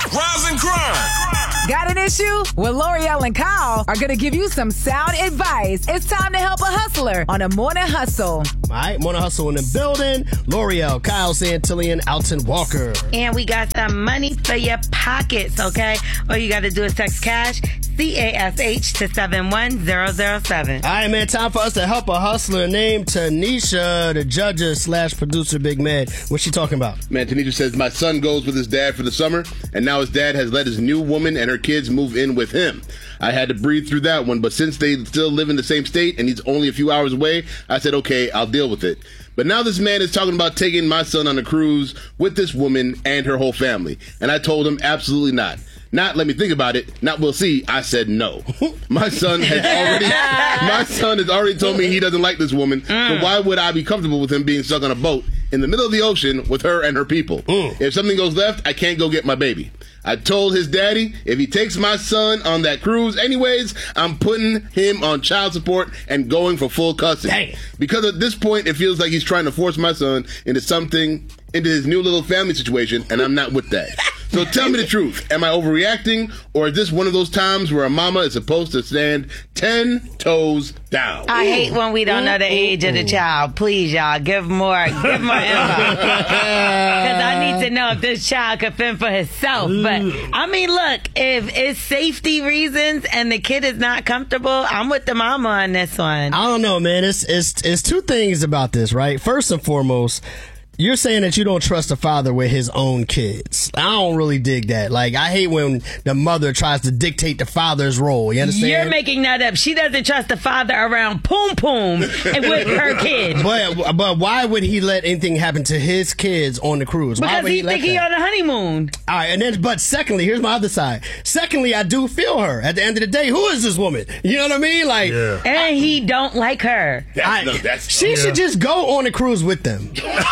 Rise and grind. Got an issue? Well, L'Oreal and Kyle are going to give you some sound advice. It's time to help a hustler on a Morning Hustle. All right, Morning Hustle in the building. L'Oreal, Kyle Santillan, Alton Walker. And we got some money for your pockets, okay? All you got to do is text CASH, CASH, to 71007. All right, man, time for us to help a hustler named Tanisha, the judger/producer Big Mad. What's she talking about? Man, Tanisha says, my son goes with his dad for the summer, and now his dad has let his new woman and her kids move in with him. I had to breathe through that one, but since they still live in the same state and he's only a few hours away, I said, okay, I'll deal with it. But now this man is talking about taking my son on a cruise with this woman and her whole family. And I told him absolutely not. Not let me think about it. Not we'll see. I said no. My son has already told me he doesn't like this woman. So why would I be comfortable with him being stuck on a boat in the middle of the ocean with her and her people? If something goes left, I can't go get my baby. I told his daddy, if he takes my son on that cruise anyways, I'm putting him on child support and going for full custody. Dang. Because at this point, it feels like he's trying to force my son into his new little family situation, and I'm not with that. So tell me the truth. Am I overreacting, or is this one of those times where a mama is supposed to stand 10 toes down? I hate when we don't know the age of the child. Please, y'all, give more info. Because I need to know if this child can fend for himself. But, I mean, look, if it's safety reasons and the kid is not comfortable, I'm with the mama on this one. I don't know, man. It's two things about this, right? First and foremost, you're saying that you don't trust a father with his own kids. I don't really dig that. Like, I hate when the mother tries to dictate the father's role. You understand? You're making that up. She doesn't trust the father around Poom Poom and with her kids. But why would he let anything happen to his kids on the cruise? Because he think he on a honeymoon. All right, but secondly, here's my other side. Secondly, I do feel her. At the end of the day, who is this woman? You know what I mean? Like, and he don't like her. She should just go on a cruise with them.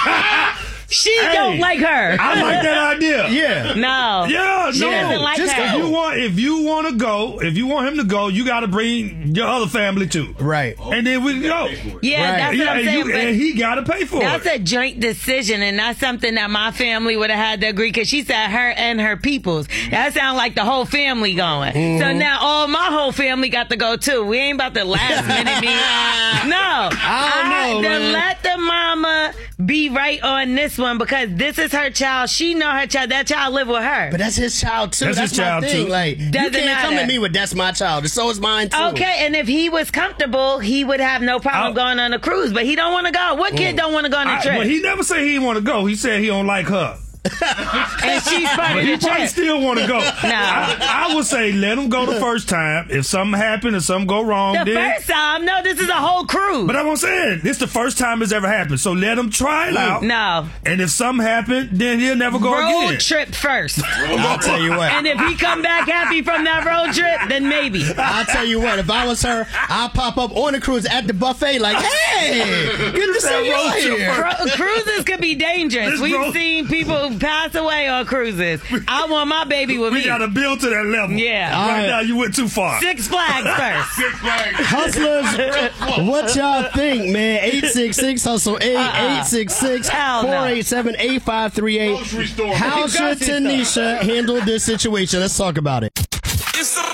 She don't like her. I like that idea. Yeah. No. Yeah, she doesn't like her. If you want him to go, you got to bring your other family too. Right. And then we can go. Yeah, that's what I'm saying. And he got to pay for it. That's a joint decision, and that's something that my family would have had to agree, because she said her and her peoples. That sounds like the whole family going. So now all my whole family got to go too. We ain't about to last minute be. No. I don't know, let the mama be right on this one, because this is her child. She know her child. That child live with her. But that's his child too. That's his child my thing. too. Like, you can't come at me with that's my child. So is mine too. Okay, and if he was comfortable, he would have no problem going on a cruise. But he don't want to go. What kid don't want to go on a trip? Well, he never said he didn't want to go. He said he don't like her. And she's part of the He probably still want to go. No. I would say let him go the first time. If something happened or something go wrong, first time? No, this is a whole cruise. But I'm saying, this is the first time it's ever happened. So let him try it out. No. And if something happened, then he'll never go again. Road trip first. I'll tell you what. And if he come back happy from that road trip, then maybe. I'll tell you what. If I was her, I'll pop up on the cruise at the buffet like, hey, good to see you here. Cruises could be dangerous. We've seen people pass away on cruises. I want my baby with me. We got to build to that level. Yeah. Right now, you went too far. Six Flags first. Six Flags. Hustlers, what y'all think, man? 866-HUSTLE-8, 866-487-8538. How should Tanisha handle this situation? Let's talk about it. It's the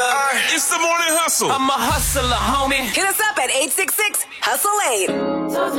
Morning Hustle. I'm a hustler, homie. Hit us up at 866-HUSTLE-8.